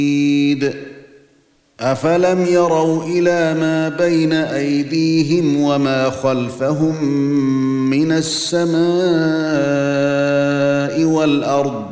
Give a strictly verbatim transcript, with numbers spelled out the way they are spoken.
أفلم يروا إلى ما بين أيديهم وما خلفهم من السماء والأرض